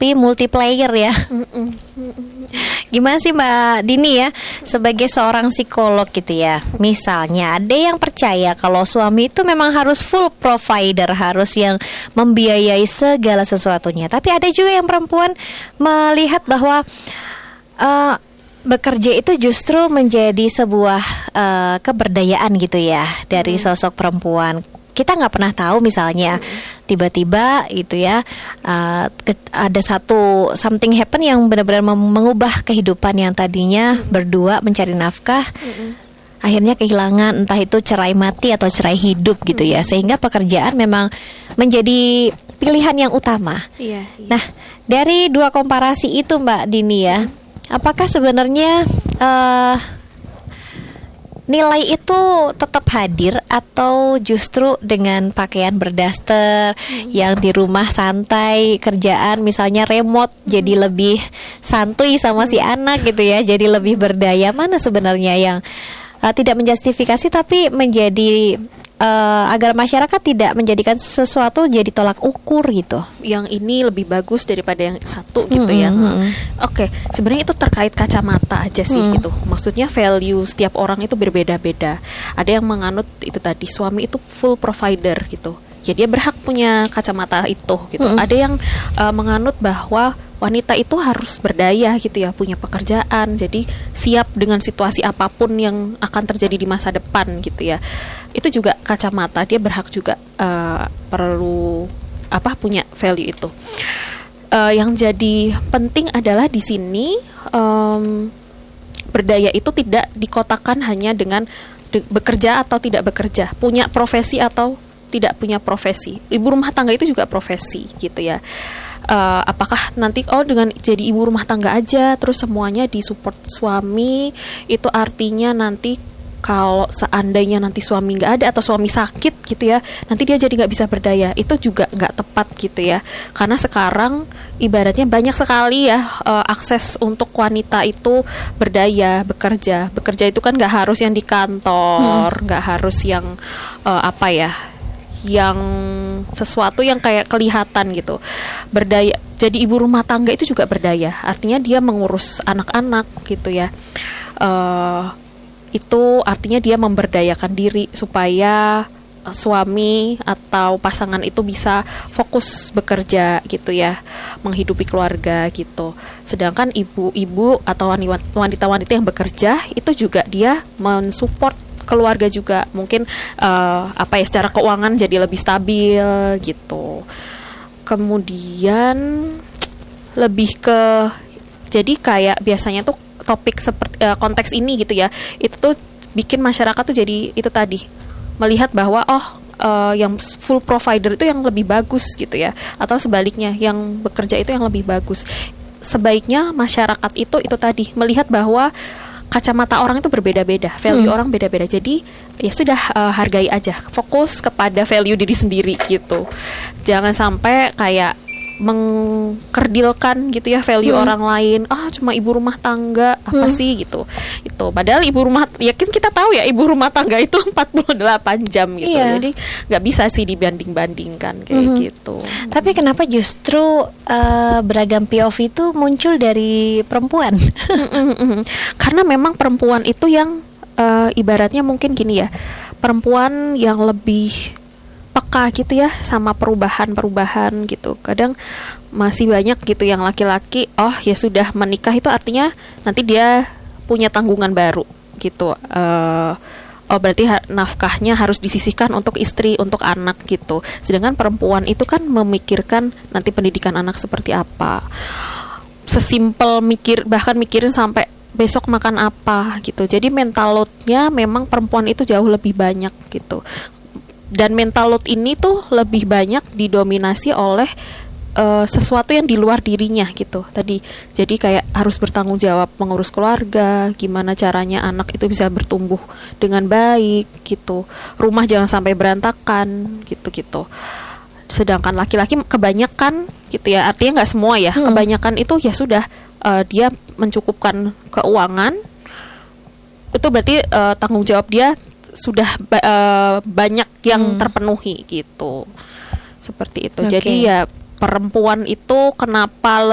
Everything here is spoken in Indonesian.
tapi multiplayer ya. Gimana sih Mbak Dini ya, sebagai seorang psikolog gitu ya, misalnya ada yang percaya kalau suami itu memang harus full provider, harus yang membiayai segala sesuatunya. Tapi ada juga yang perempuan melihat bahwa bekerja itu justru menjadi sebuah keberdayaan gitu ya dari sosok perempuan. Kita nggak pernah tahu misalnya tiba-tiba itu ya ada something happen yang benar-benar mengubah kehidupan yang tadinya berdua mencari nafkah, akhirnya kehilangan, entah itu cerai mati atau cerai hidup gitu ya, sehingga pekerjaan memang menjadi pilihan yang utama. Nah, dari dua komparasi itu Mbak Dini ya, apakah sebenarnya nilai itu tetap hadir atau justru dengan pakaian berdaster yang di rumah santai, kerjaan misalnya remote jadi lebih santuy sama si anak gitu ya, jadi lebih berdaya? Mana sebenarnya yang tidak menjustifikasi tapi menjadi agar masyarakat tidak menjadikan sesuatu jadi tolak ukur gitu? Yang ini lebih bagus daripada yang satu gitu ya. Oke, sebenarnya itu terkait kacamata aja sih gitu. Maksudnya value setiap orang itu berbeda-beda. Ada yang menganut itu tadi, suami itu full provider gitu, jadi dia berhak punya kacamata itu gitu. Ada yang menganut bahwa wanita itu harus berdaya gitu ya, punya pekerjaan, jadi siap dengan situasi apapun yang akan terjadi di masa depan gitu ya. Itu juga kacamata, dia berhak juga perlu punya value itu. Yang jadi penting adalah di sini berdaya itu tidak dikotakan hanya dengan bekerja atau tidak bekerja, punya profesi atau tidak punya profesi. Ibu rumah tangga itu juga profesi gitu ya. Apakah nanti dengan jadi ibu rumah tangga aja terus semuanya disupport suami, itu artinya nanti kalau seandainya nanti suami nggak ada atau suami sakit gitu ya, nanti dia jadi nggak bisa berdaya? Itu juga nggak tepat gitu ya, karena sekarang ibaratnya banyak sekali ya akses untuk wanita itu berdaya, bekerja itu kan nggak harus yang di kantor, nggak harus yang yang sesuatu yang kayak kelihatan gitu. Berdaya, jadi ibu rumah tangga itu juga berdaya, artinya dia mengurus anak-anak gitu ya. Itu artinya dia memberdayakan diri supaya suami atau pasangan itu bisa fokus bekerja gitu ya, menghidupi keluarga gitu. Sedangkan ibu-ibu atau wanita-wanita yang bekerja itu juga dia mensupport keluarga juga, mungkin secara keuangan jadi lebih stabil gitu. Kemudian lebih ke, jadi kayak biasanya tuh topik seperti konteks ini gitu ya, itu tuh bikin masyarakat tuh jadi itu tadi melihat bahwa yang full provider itu yang lebih bagus gitu ya, atau sebaliknya yang bekerja itu yang lebih bagus. Sebaiknya masyarakat itu tadi melihat bahwa kacamata orang itu berbeda-beda, value orang beda-beda. Jadi ya sudah, hargai aja, fokus kepada value diri sendiri gitu. Jangan sampai kayak mengkerdilkan gitu ya value orang lain. Cuma ibu rumah tangga apa sih gitu. Itu padahal ibu rumah, yakin kita tahu ya, ibu rumah tangga itu 48 jam gitu. Jadi nggak bisa sih dibanding-bandingkan kayak gitu. Tapi kenapa justru beragam POV itu muncul dari perempuan? Karena memang perempuan itu yang ibaratnya mungkin gini ya, perempuan yang lebih peka gitu ya sama perubahan-perubahan gitu. Kadang masih banyak gitu yang laki-laki, ya sudah menikah itu artinya nanti dia punya tanggungan baru gitu. Berarti nafkahnya harus disisihkan untuk istri, untuk anak gitu. Sedangkan perempuan itu kan memikirkan nanti pendidikan anak seperti apa. Sesimpel bahkan mikirin sampai besok makan apa gitu. Jadi mental load-nya memang perempuan itu jauh lebih banyak gitu. Dan mental load ini tuh lebih banyak didominasi oleh sesuatu yang di luar dirinya gitu tadi. Jadi kayak harus bertanggung jawab mengurus keluarga, gimana caranya anak itu bisa bertumbuh dengan baik gitu, rumah jangan sampai berantakan gitu-gitu. Sedangkan laki-laki kebanyakan gitu ya, artinya nggak semua ya, kebanyakan itu ya sudah, dia mencukupkan keuangan, itu berarti tanggung jawab dia sudah banyak yang terpenuhi gitu, seperti itu. Jadi ya perempuan itu kenapa